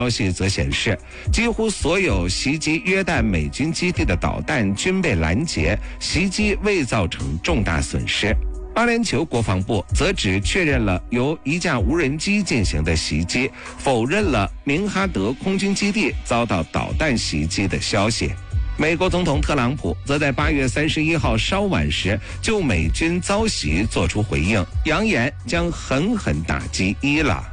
消息则显示，几乎所有袭击约旦美军基地的导弹均被拦截，袭击未造成重大损失。阿联酋国防部则只确认了由一架无人机进行的袭击，否认了明哈德空军基地遭到导弹袭击的消息。美国总统特朗普则在8月31号稍晚时就美军遭袭作出回应，扬言将狠狠打击伊朗。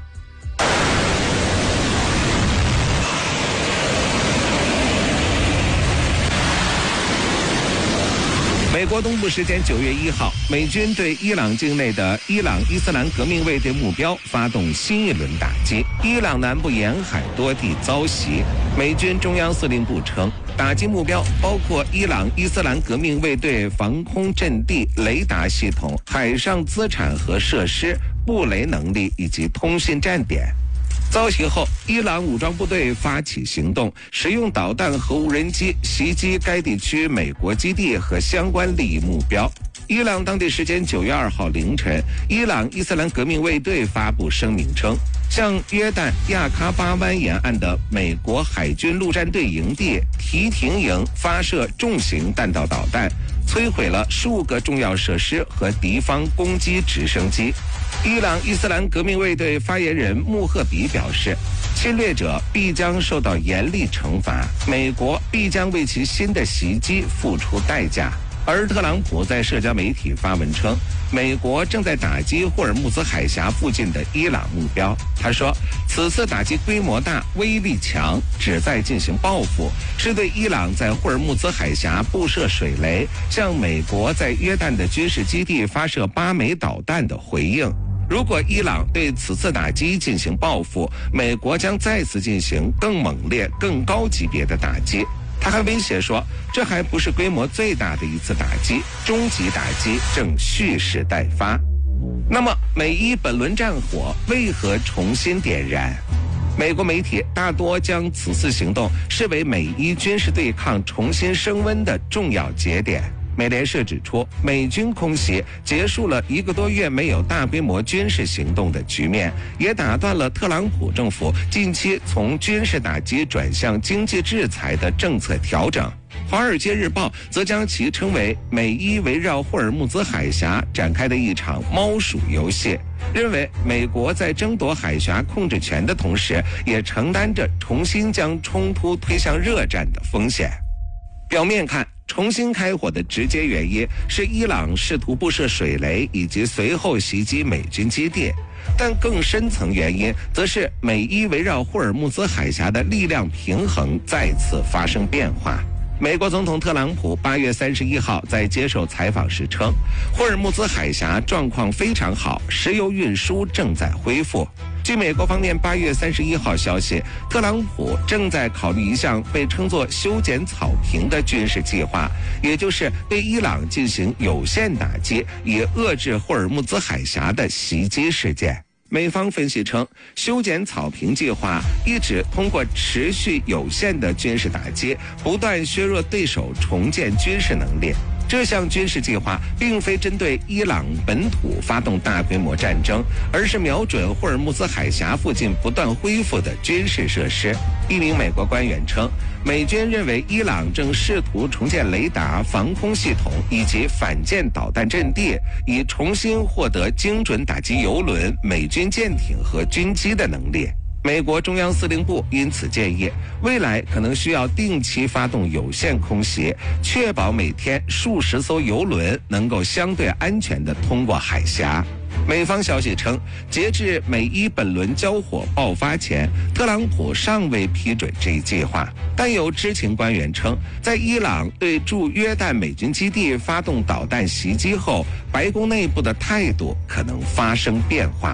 美国东部时间9月1号，美军对伊朗境内的伊朗伊斯兰革命卫队目标发动新一轮打击，伊朗南部沿海多地遭袭。美军中央司令部称，打击目标包括伊朗伊斯兰革命卫队防空阵地、雷达系统、海上资产和设施、布雷能力以及通信站点。遭袭后，伊朗武装部队发起行动，使用导弹和无人机袭击该地区美国基地和相关利益目标。伊朗当地时间9月2号凌晨，伊朗伊斯兰革命卫队发布声明称，向约旦亚喀巴湾沿岸的美国海军陆战队营地提廷营发射重型弹道导弹，摧毁了数个重要设施和敌方攻击直升机。伊朗伊斯兰革命卫队发言人穆赫比表示，侵略者必将受到严厉惩罚，美国必将为其新的袭击付出代价。而特朗普在社交媒体发文称，美国正在打击霍尔木兹海峡附近的伊朗目标。他说，此次打击规模大、威力强，旨在进行报复，是对伊朗在霍尔木兹海峡布设水雷，向美国在约旦的军事基地发射8枚导弹的回应。如果伊朗对此次打击进行报复，美国将再次进行更猛烈、更高级别的打击。他还威胁说，这还不是规模最大的一次打击，终极打击正蓄势待发。那么，美伊本轮战火为何重新点燃？美国媒体大多将此次行动视为美伊军事对抗重新升温的重要节点。美联社指出，美军空袭结束了1个多月没有大规模军事行动的局面，也打断了特朗普政府近期从军事打击转向经济制裁的政策调整。《华尔街日报》则将其称为美伊围绕霍尔木兹海峡展开的一场猫鼠游戏，认为美国在争夺海峡控制权的同时，也承担着重新将冲突推向热战的风险。表面看，重新开火的直接原因是伊朗试图布设水雷以及随后袭击美军基地，但更深层原因则是美伊围绕霍尔木兹海峡的力量平衡再次发生变化。美国总统特朗普8月31号在接受采访时称，霍尔木兹海峡状况非常好，石油运输正在恢复。据美国方面8月31号消息，特朗普正在考虑一项被称作修剪草坪的军事计划，也就是对伊朗进行有限打击，以遏制霍尔木兹海峡的袭击事件。美方分析称，修剪草坪计划一指通过持续有限的军事打击，不断削弱对手重建军事能力。这项军事计划并非针对伊朗本土发动大规模战争，而是瞄准霍尔木兹海峡附近不断恢复的军事设施。一名美国官员称，美军认为伊朗正试图重建雷达、防空系统以及反舰导弹阵地，以重新获得精准打击油轮、美军舰艇和军机的能力。美国中央司令部因此建议，未来可能需要定期发动有限空袭，确保每天数十艘油轮能够相对安全地通过海峡。美方消息称，截至美伊本轮交火爆发前，特朗普尚未批准这一计划。但有知情官员称，在伊朗对驻约旦美军基地发动导弹袭击后，白宫内部的态度可能发生变化。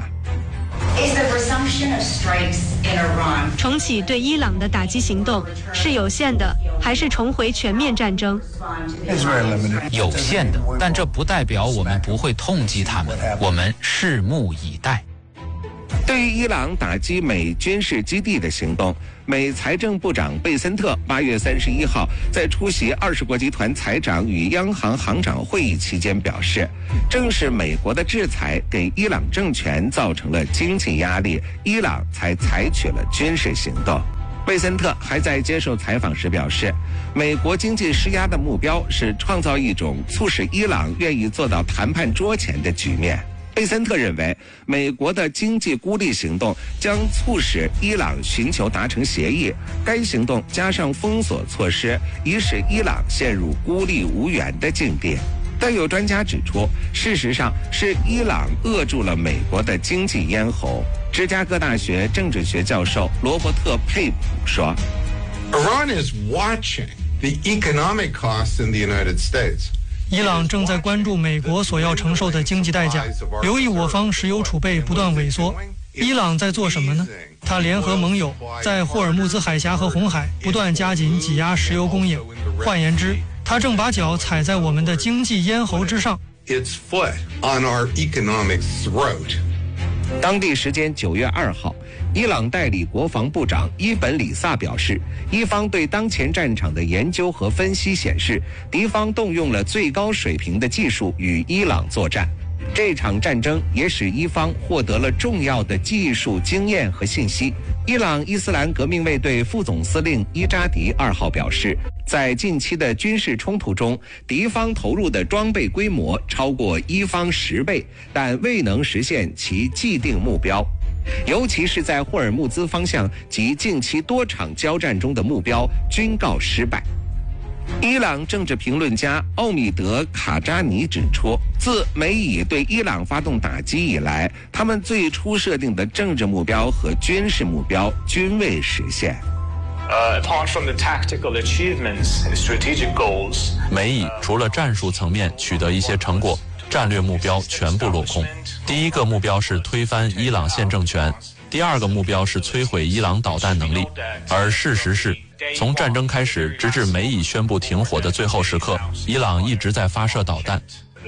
重启对伊朗的打击行动是有限的，还是重回全面战争？ 有限的，但这不代表我们不会痛击他们，我们拭目以待。 对于伊朗打击美军事基地的行动，美财政部长贝森特8月31号在出席20国集团财长与央行行长会议期间表示，正是美国的制裁给伊朗政权造成了经济压力，伊朗才采取了军事行动。贝森特还在接受采访时表示，美国经济施压的目标是创造一种促使伊朗愿意坐到谈判桌前的局面。贝森特认为，美国的经济孤立行动将促使伊朗寻求达成协议，该行动加上封锁措施，已使伊朗陷入孤立无援的境地。但有专家指出，事实上是伊朗扼住了美国的经济咽喉。芝加哥大学政治学教授罗伯特·佩普说 ：“Iran is watching the economic costs in the United States。” 伊朗正在关注美国所要承受的经济代价，由于我方石油储备不断萎缩。伊朗在做什么呢？他联合盟友在霍尔木兹海峡和红海不断加紧挤压石油供应。换言之，他正把脚踩在我们的经济咽喉之上。 Its foot on our economic throat。 当地时间9月2号，伊朗代理国防部长伊本里萨表示，伊方对当前战场的研究和分析显示，敌方动用了最高水平的技术与伊朗作战。这场战争也使伊方获得了重要的技术经验和信息。伊朗伊斯兰革命卫队副总司令伊扎迪2号表示，在近期的军事冲突中，敌方投入的装备规模超过伊方10倍，但未能实现其既定目标，尤其是在霍尔木兹方向及近期多场交战中的目标均告失败。伊朗政治评论家奥米德·卡扎尼指出，自美以对伊朗发动打击以来，他们最初设定的政治目标和军事目标均未实现。 Apart from the tactical achievements and strategic goals， 美以除了战术层面取得一些成果，战略目标全部落空。第一个目标是推翻伊朗现政权，第二个目标是摧毁伊朗导弹能力。而事实是，从战争开始直至美以宣布停火的最后时刻，伊朗一直在发射导弹。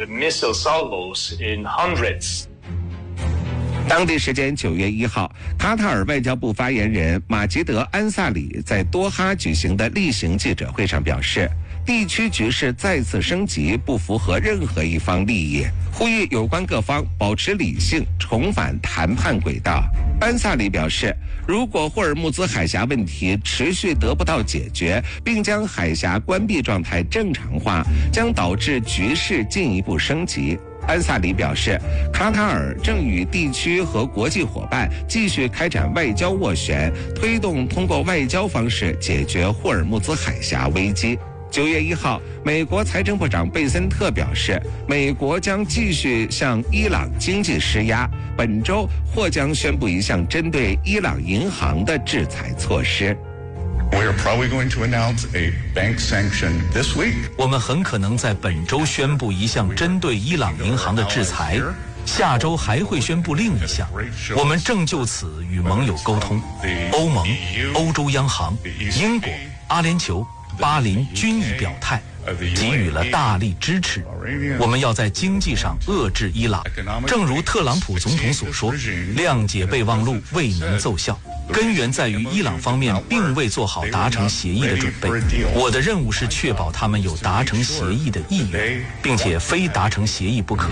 当地时间9月1号，卡塔尔外交部发言人马吉德·安萨里在多哈举行的例行记者会上表示，地区局势再次升级不符合任何一方利益，呼吁有关各方保持理性，重返谈判轨道。安萨里表示，如果霍尔木兹海峡问题持续得不到解决，并将海峡关闭状态正常化，将导致局势进一步升级。安萨里表示，卡塔尔正与地区和国际伙伴继续开展外交斡旋，推动通过外交方式解决霍尔木兹海峡危机。9月1号，美国财政部长贝森特表示，美国将继续向伊朗经济施压，本周或将宣布一项针对伊朗银行的制裁措施。 We are probably going to announce a bank sanction this week. 我们很可能在本周宣布一项针对伊朗银行的制裁，下周还会宣布另一项。我们正就此与盟友沟通，欧盟、欧洲央行、英国、阿联酋、巴林均已表态，给予了大力支持。我们要在经济上遏制伊朗，正如特朗普总统所说，谅解备忘录未能奏效。根源在于伊朗方面并未做好达成协议的准备。我的任务是确保他们有达成协议的意愿，并且非达成协议不可。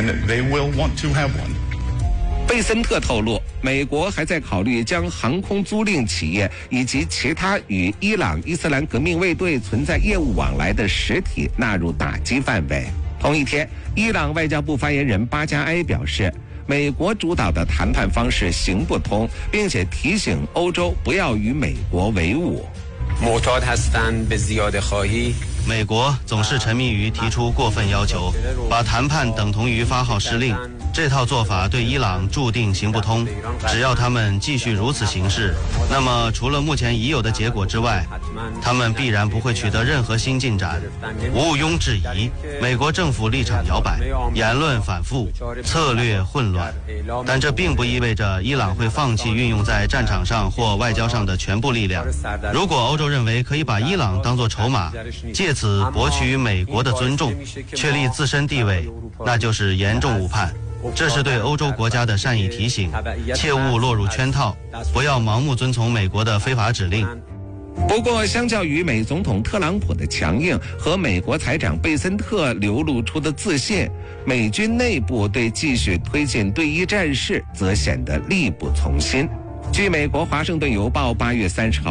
贝森特透露，美国还在考虑将航空租赁企业以及其他与伊朗伊斯兰革命卫队存在业务往来的实体纳入打击范围。同一天，伊朗外交部发言人巴加埃表示，美国主导的谈判方式行不通，并且提醒欧洲不要与美国为伍。 美国总是沉迷于提出过分要求，把谈判等同于发号施令。这套做法对伊朗注定行不通。只要他们继续如此行事，那么除了目前已有的结果之外，他们必然不会取得任何新进展。毋庸置疑，美国政府立场摇摆，言论反复，策略混乱。但这并不意味着伊朗会放弃运用在战场上或外交上的全部力量。如果欧洲认为可以把伊朗当作筹码，借此博取美国的尊重，确立自身地位，那就是严重误判。 这是对欧洲国家的善意提醒，切勿落入圈套，不要盲目遵从美国的非法指令。 不过，相较于美总统特朗普的强硬和美国财长贝森特流露出的自信，美军内部对继续推进对伊战事则显得力不从心。据美国《华盛顿邮报》8月30号